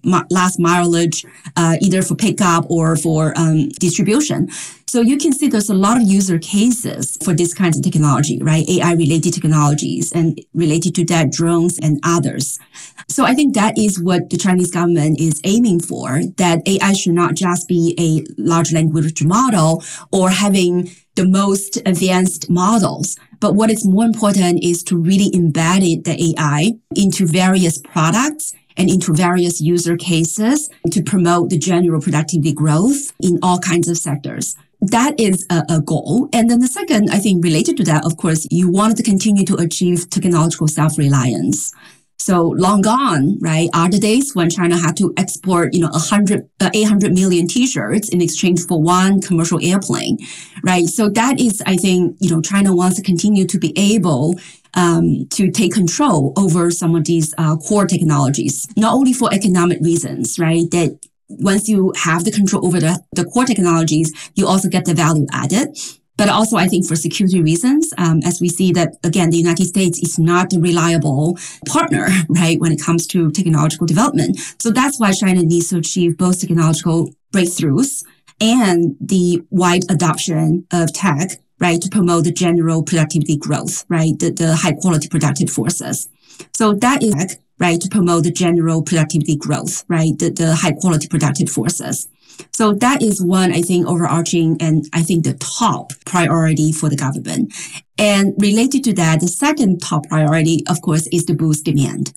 last mileage, either for pickup or for distribution. So you can see there's a lot of user cases for this kinds of technology, right? AI-related technologies and related to that, drones and others. So I think that is what the Chinese government is aiming for, that AI should not just be a large language model or having the most advanced models. But what is more important is to really embed the AI into various products and into various user cases to promote the general productivity growth in all kinds of sectors. That is a goal. And then the second, I think, related to that, of course, you want to continue to achieve technological self-reliance. So long gone, right, are the days when China had to export, 800 million T-shirts in exchange for one commercial airplane, right? So that is, I think, China wants to continue to be able to take control over some of these core technologies, not only for economic reasons, right, that once you have the control over the core technologies, you also get the value added. But also, I think for security reasons, as we see that, again, the United States is not a reliable partner, right, when it comes to technological development. So that's why China needs to achieve both technological breakthroughs and the wide adoption of tech, right, to promote the general productivity growth, right, the high quality productive forces. So that is tech, right, to promote the general productivity growth, right, the high quality productive forces. So that is one, I think, overarching and I think the top priority for the government. And related to that, the second top priority, of course, is to boost demand.